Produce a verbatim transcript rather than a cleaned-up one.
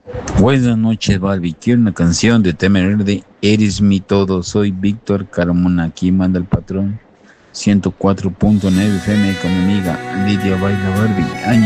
Buenas noches, Barbie. Quiero una canción de Temer Verde. Eres mi todo. Soy Víctor Carmona. Aquí manda el patrón. ciento cuatro punto nueve F M con mi amiga Lidia Baila Barbie. Ay,